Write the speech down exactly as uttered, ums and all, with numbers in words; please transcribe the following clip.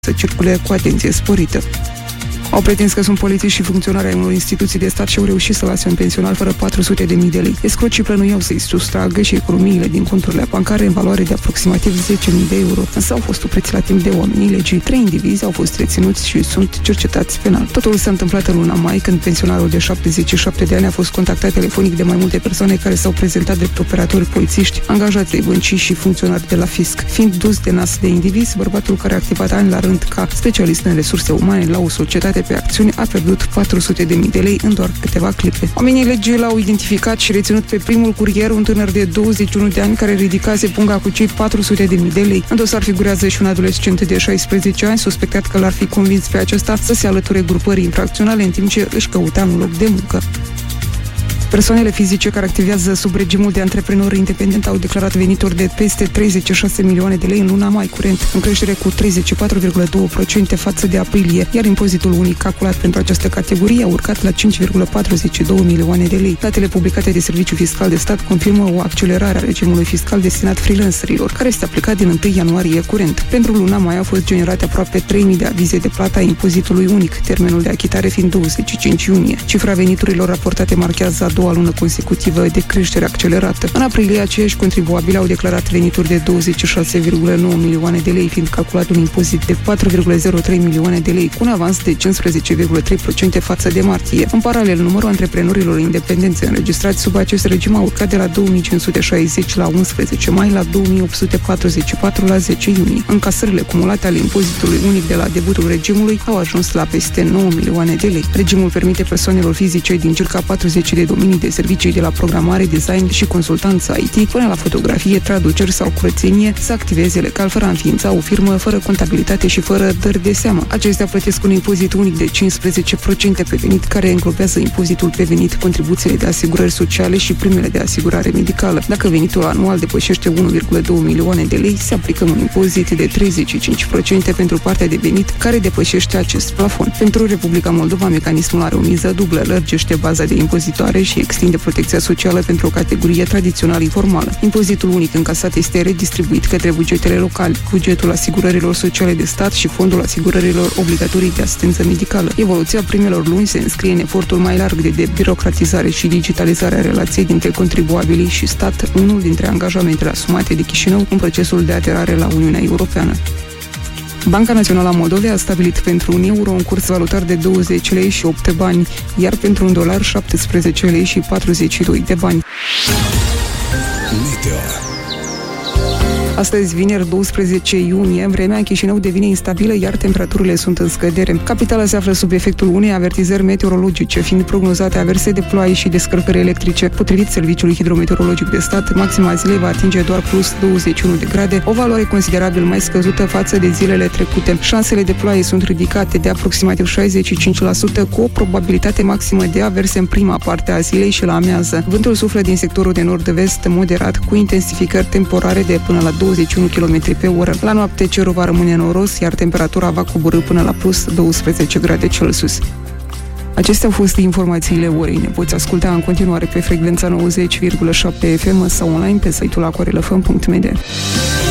să circule cu atenție sporită. Au pretins că sunt polițiști și funcționari ai unor instituții de stat și au reușit să lase un pensionar fără patru sute de mii de lei. Escrocii plănuiau să-i sustragă și economiile din conturile bancare în valoare de aproximativ zece mii de euro, însă au fost opriți la timp de oamenii legii. Trei indivizi au fost reținuți și sunt cercetați penal. Totul s-a întâmplat în luna mai, când pensionarul de șaptezeci și șapte de ani a fost contactat telefonic de mai multe persoane care s-au prezentat drept operatori polițiști, angajați ai băncii și funcționari de la fisc. Fiind dus de nas de indivizi, bărbatul care a activat ani la rând ca specialist în resurse umane la o societate pe acțiuni a pierdut patru sute de mii de lei în doar câteva clipe. Oamenii legii l-au identificat și reținut pe primul curier, un tânăr de douăzeci și unu de ani care ridicase punga cu cei patru sute de mii de lei. În dosar figurează și un adolescent de șaisprezece ani suspectat că l-ar fi convins pe acesta să se alăture grupării infracționale în timp ce își căuta un loc de muncă. Persoanele fizice care activează sub regimul de antreprenor independent au declarat venituri de peste treizeci și șase milioane de lei în luna mai curent, în creștere cu treizeci și patru virgulă doi la sută față de aprilie, iar impozitul unic calculat pentru această categorie a urcat la cinci virgulă patruzeci și două milioane de lei. Datele publicate de Serviciul Fiscal de Stat confirmă o accelerare a regimului fiscal destinat freelancerilor, care este aplicat din întâi ianuarie curent. Pentru luna mai au fost generate aproape trei mii de avize de plată a impozitului unic, termenul de achitare fiind douăzeci și cinci iunie. Cifra veniturilor raportate marchează a doua lună consecutivă de creștere accelerată. În aprilie, aceiași contribuabili au declarat venituri de douăzeci și șase virgulă nouă milioane de lei, fiind calculat un impozit de patru virgulă zero trei milioane de lei, cu un avans de cincisprezece virgulă trei la sută față de martie. În paralel, numărul antreprenorilor independenți înregistrați sub acest regim a urcat de la două mii cinci sute șaizeci la unsprezece mai la două mii opt sute patruzeci și patru la zece iunie. Încasările cumulate ale impozitului unic de la debutul regimului au ajuns la peste nouă milioane de lei. Regimul permite persoanelor fizice din circa patruzeci de domenii de servicii de la programare, design și consultanță I T până la fotografie, traduceri sau curățenie să activeze legal fără a înființa o firmă, fără contabilitate și fără dări de seamă. Acestea plătesc un impozit unic de cincisprezece la sută pe venit, care înglobează impozitul pe venit, contribuțiile de asigurări sociale și primele de asigurare medicală. Dacă venitul anual depășește unu virgulă doi milioane de lei, se aplică un impozit de treizeci și cinci la sută pentru partea de venit care depășește acest plafon. Pentru Republica Moldova, mecanismul are o miză dublă, lărgește baza de impozitoare și extinde protecția socială pentru o categorie tradițional informală. Impozitul unic încasat este redistribuit către bugetele locale, bugetul asigurărilor sociale de stat și fondul asigurărilor obligatorii de asistență medicală. Evoluția primelor luni se înscrie în efortul mai larg de debirocratizare și digitalizare a relației dintre contribuabilii și stat, unul dintre angajamentele asumate de Chișinău în procesul de aderare la Uniunea Europeană. Banca Națională a Moldovei a stabilit pentru un euro un curs valutar de douăzeci lei și opt bani, iar pentru un dolar șaptesprezece lei și patruzeci și doi de bani. Meteo. Astăzi, vineri, douăsprezece iunie, vremea în Chișinău devine instabilă, iar temperaturile sunt în scădere. Capitala se află sub efectul unei avertizări meteorologice, fiind prognozate averse de ploaie și descărcări electrice. Potrivit Serviciului Hidrometeorologic de Stat, maxima zilei va atinge doar plus douăzeci și unu de grade, o valoare considerabil mai scăzută față de zilele trecute. Șansele de ploaie sunt ridicate de aproximativ șaizeci și cinci la sută, cu o probabilitate maximă de averse în prima parte a zilei și la amiază. Vântul suflă din sectorul de nord-vest moderat, cu intensificări temporare de până la douăzeci și unu kilometri pe oră. La noapte cerul va rămâne noros, iar temperatura va coborî până la plus douăsprezece grade Celsius. Acestea au fost informațiile orei. Ne poți asculta în continuare pe frecvența nouăzeci virgulă șapte F M sau online pe site-ul aquarelfm punct m d.